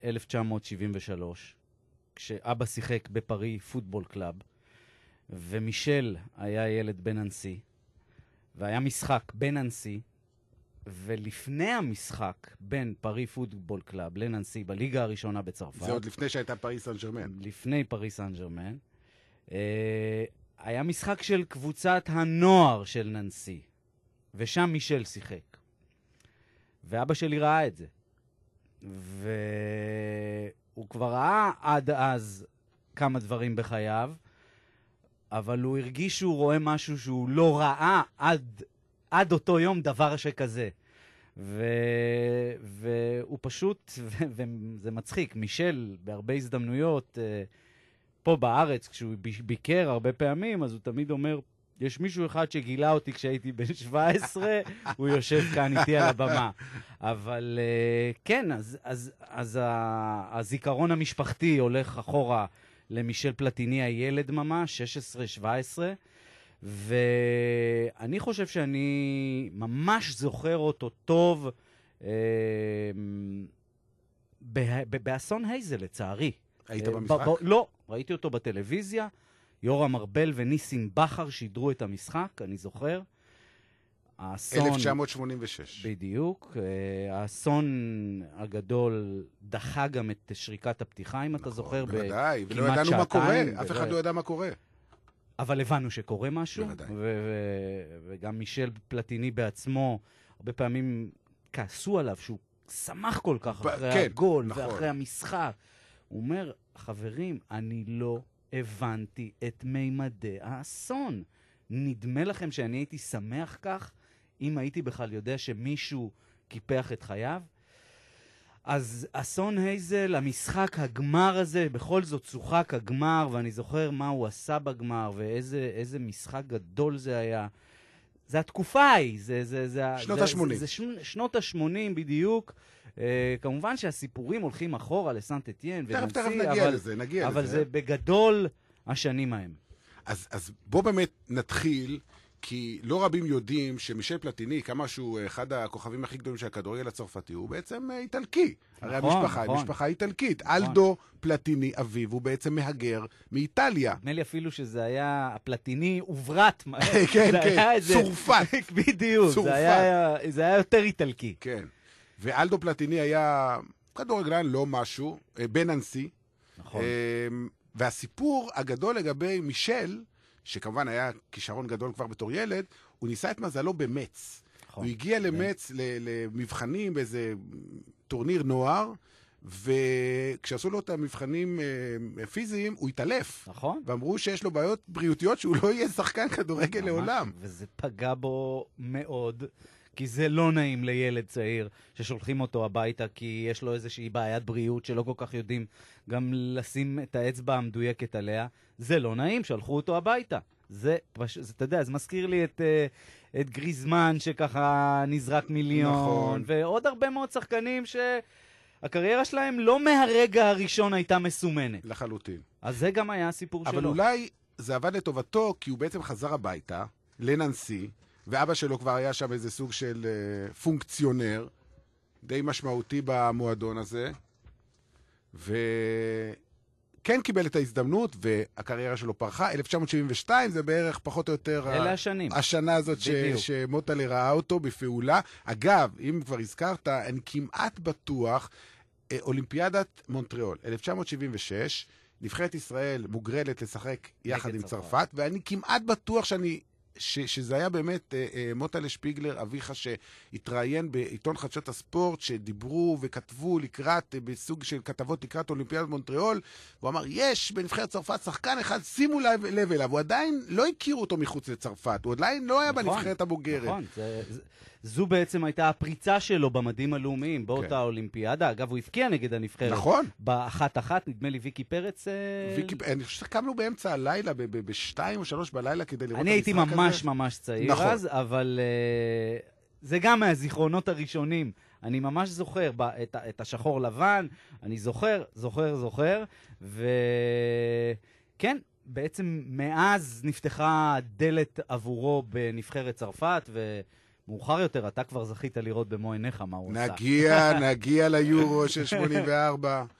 1973, כשאבא שיחק בפרי פוטבול קלאב, ומישל היה ילד בן אנסי, והיה משחק בן אנסי, ולפני המשחק בין פרי פוטבול קלאב לננסי בליגה הראשונה בצרפת, זה עוד לפני שהייתה פריס סן ז'רמן. לפני פריס סן ז'רמן, היה משחק של קבוצת הנוער של ננסי, ושם מישל שיחק. ואבא שלי ראה את זה. והוא כבר ראה עד אז כמה דברים בחייו, אבל הוא הרגיש שהוא רואה משהו שהוא לא ראה עד אותו יום דבר שכזה. והוא פשוט, וזה מצחיק, מישל בהרבה הזדמנויות, פה בארץ, כשהוא ביקר הרבה פעמים, אז הוא תמיד אומר, יש מישהו אחד שגילה אותי כשהייתי בן 17, הוא יושב כאן איתי על הבמה. אבל כן, אז הזיכרון המשפחתי הולך אחורה למישל פלטיני הילד ממש, 16-17, ואני חושב שאני ממש זוכר אותו טוב באסון הייזל, לצערי. היית במשחק? לא, ראיתי אותו בטלוויזיה, יורם ארבל וניסים בחר שידרו את המשחק, אני זוכר. 1986. בדיוק. האסון הגדול דחה גם את שריקת הפתיחה, אם אתה זוכר, בוודאי, ולא ידענו מה קורה, אף אחד לא ידע מה קורה. אבל הבנו שקורה משהו, בוודאי. וגם מישל פלטיני בעצמו, הרבה פעמים כעסו עליו שהוא שמח כל כך אחרי הגול ואחרי המשחק. הוא אומר, חברים, אני לא הבנתי את מימדי האסון. נדמה לכם שאני הייתי שמח כך, אם הייתי בכלל יודע שמישהו קיפח את חייו? אז אסון הייזל, המשחק הגמר הזה, בכל זאת שוחק הגמר, ואני זוכר מה הוא עשה בגמר, ואיזה משחק גדול זה היה. זה התקופה ההיא, שנות ה-80. זה שנות ה-80 בדיוק. כמובן שהסיפורים הולכים אחורה לסנט אתיין וננסי, תכף נגיע לזה, נגיע אבל לזה. זה בגדול השנים ההם. אז בוא באמת נתחיל, כי לא רבים יודעים שמישל פלטיני, כמה שהוא אחד הכוכבים הכי גדולים של הכדורגל הצרפתי, הוא בעצם איטלקי. הרי המשפחה היא משפחה איטלקית. אלדו פלטיני, אביו, הוא בעצם מהגר מאיטליה. נדמה לי אפילו שזה היה הפלטיני וברט. כן, כן, צורפת. בדיוק, זה היה יותר איטלקי. כן. ואלדו פלטיני היה כדורגלן לא משהו, בן אנסי. נכון. והסיפור הגדול לגבי מישל, שכמובן היה כישרון גדול כבר בתור ילד, הוא ניסה את מזלו במץ. הוא הגיע למץ, למבחנים באיזה טורניר נוער, וכשעשו לו את המבחנים פיזיים, הוא התעלף. נכון. ואמרו שיש לו בעיות בריאותיות שהוא לא יהיה שחקן כדורגל לעולם. וזה פגע בו מאוד, כי זה לא נעים לילד צעיר ששולחים אותו הביתה, כי יש לו איזושהי בעיית בריאות שלא כל כך יודעים גם לשים את האצבע המדויקת עליה. זה לא נעים, שלחו אותו הביתה. זה אתה יודע, זה מזכיר לי את גריזמן שככה נזרק מיליון, נכון. ועוד הרבה מאוד שחקנים שהקריירה שלהם לא מהרגע הראשון הייתה מסומנת. לחלוטין. אז זה גם היה הסיפור שלו. אבל אולי זה עבד לטובתו, כי הוא בעצם חזר הביתה, לננסי, ואבא שלו כבר היה שם איזה סוג של פונקציונר, די משמעותי במועדון הזה, וכן קיבל את ההזדמנות, והקריירה שלו פרחה. 1972 זה בערך פחות או יותר אלה השנים. השנה הזאת שמוטלה ראה אותו בפעולה. אגב, אם כבר הזכרת, אני כמעט בטוח, אולימפיאדת מונטריאול, 1976, נבחרת ישראל מוגרלת לשחק יחד עם צרפת, ואני כמעט בטוח שזה היה באמת מוטלה שפיגלר, אביך, שהתראיין בעיתון חדשות הספורט, שדיברו וכתבו לקראת, בסוג של כתבות לקראת אולימפיאדת מונטריאול, והוא אמר, יש בנבחרת צרפת שחקן אחד, שימו לב אליו, הוא עדיין לא הכירו אותו מחוץ לצרפת, הוא עדיין לא היה בנבחרת הבוגרת. נכון, זו בעצם הייתה הפריצה שלו במדים הלאומיים, באותה אולימפיאדה. אגב, הוא הפקיע נגד הנבחרת. נכון. באחת, נדמה לי ויקי פרץ. אני חושב שקמנו באמצע הלילה, ב-2 או 3 בלילה כדי לראות את המשחק הזה. אני הייתי ממש צעיר אז, אבל זה גם מהזיכרונות הראשונים. אני ממש זוכר את השחור לבן, אני זוכר, וכן, בעצם מאז נפתחה דלת עבורו בנבחרת צרפת, מאוחר יותר, אתה כבר זכית לראות במו עיניך מה הוא עושה. נגיע ליורו של 84.